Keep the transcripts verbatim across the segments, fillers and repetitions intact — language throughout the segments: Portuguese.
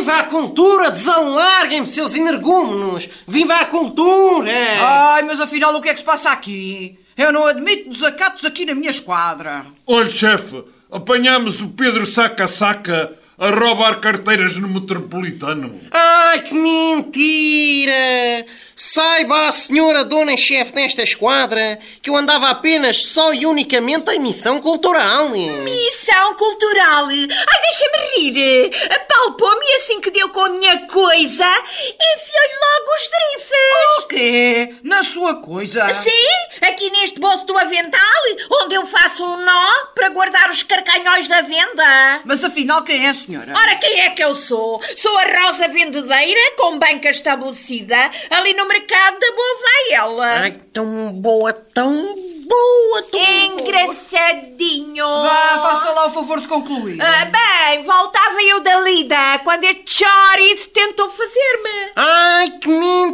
Viva a cultura! Desalarguem-me, seus energúmenos! Viva a cultura! Ai, mas afinal o que é que se passa aqui? Eu não admito desacatos aqui na minha esquadra. Olha, chefe, apanhamos o Pedro Saca-Saca a roubar carteiras no Metropolitano. Ai, que mentira! Saiba a senhora dona-chefe desta esquadra que eu andava apenas só e unicamente em missão cultural. Missão cultural? Ai, deixa-me rir. Apalpou-me e assim que deu com a minha coisa, enfiou-lhe logo os drifes. O quê? Na sua coisa? Sim, aqui neste bolso do avental, onde eu faço um nó para guardar os carcanhóis da venda. Mas afinal quem é a senhora? Ora, quem é que eu sou? Sou a Rosa Vendedeira, com banca estabelecida, ali no mercado da Boa Vaiela. Ai, tão boa, tão boa, tão Engraçadinho. boa. Vá, faça lá o favor de concluir. Ah, bem, voltava eu da lida quando este chouriço tentou fazer-me. Ai, que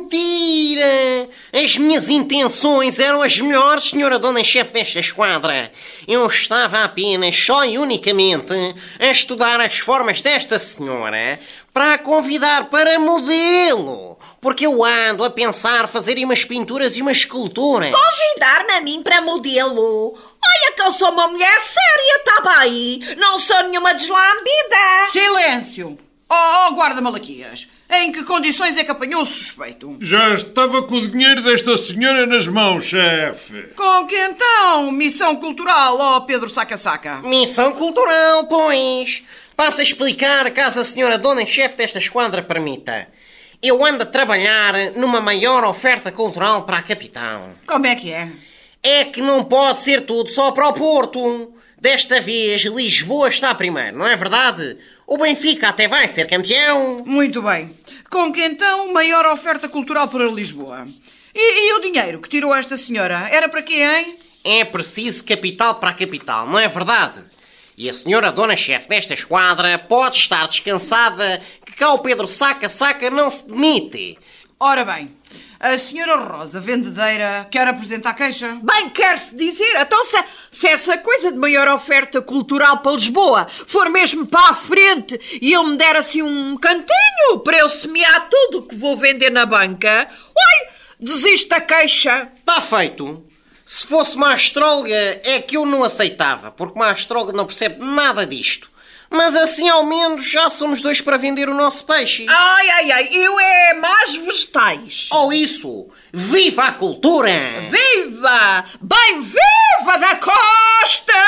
mentira! As minhas intenções eram as melhores, senhora dona-chefe desta esquadra. Eu estava apenas, só e unicamente, a estudar as formas desta senhora para a convidar para modelo. Porque eu ando a pensar fazer umas pinturas e umas esculturas. Convidar-me a mim para modelo? Olha que eu sou uma mulher séria, tá bem? Não sou nenhuma deslambida. Silêncio! Oh, oh guarda-malaquias! Em que condições é que apanhou o suspeito? Já estava com o dinheiro desta senhora nas mãos, chefe. Com que então? Missão cultural, ó Pedro Saca-Saca. Missão cultural, pois. Passo a explicar caso a senhora dona-chefe desta esquadra permita. Eu ando a trabalhar numa maior oferta cultural para a capital. Como é que é? É que não pode ser tudo só para o Porto. Desta vez, Lisboa está primeiro, não é verdade? O Benfica até vai ser campeão. Muito bem. Com que então maior oferta cultural para Lisboa? E, e o dinheiro que tirou esta senhora? Era para quê, hein? É preciso capital para a capital, não é verdade? E a senhora dona-chefe desta esquadra pode estar descansada que cá o Pedro Saca-Saca não se demite. Ora bem, a senhora Rosa Vendedeira quer apresentar queixa? Bem, quer-se dizer, então se, se essa coisa de maior oferta cultural para Lisboa for mesmo para a frente e ele me der assim um cantinho para eu semear tudo o que vou vender na banca, olha, desisto da queixa. Está feito. Se fosse uma astróloga é que eu não aceitava, porque uma astróloga não percebe nada disto. Mas assim ao menos já somos dois para vender o nosso peixe. Ai, ai, ai, eu é mais vegetais. Ou isso, viva a cultura! Viva! Bem viva da Costa!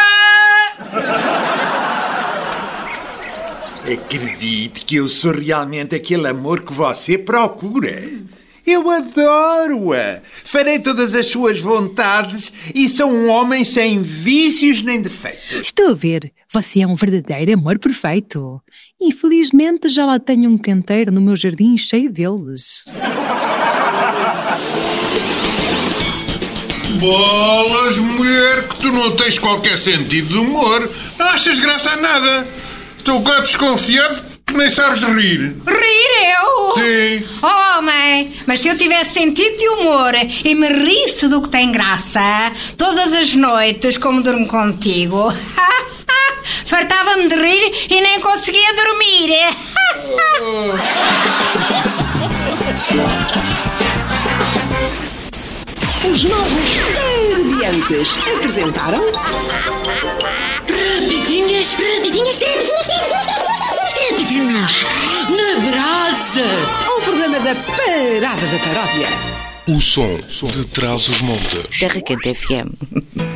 Acredite que eu sou realmente aquele amor que você procura. Eu adoro-a. Farei todas as suas vontades e sou um homem sem vícios nem defeitos. Estou a ver. Você é um verdadeiro amor perfeito. Infelizmente já lá tenho um canteiro no meu jardim cheio deles. Bolas, mulher, que tu não tens qualquer sentido de humor. Não achas graça a nada. Estou quase desconfiado que nem sabes rir. Rir eu? Sim. Oh, mãe, mas se eu tivesse sentido de humor e me risse do que tem graça, todas as noites, como durmo contigo, fartava-me de rir e nem conseguia dormir. Os novos Parodiantes apresentaram... Rapidinhas, rapidinhas, rapidinhas, rapidinhas, na brasa! Um programa da Parada da Paródia. O som de Trás-os-Montes. Terra Quente F M.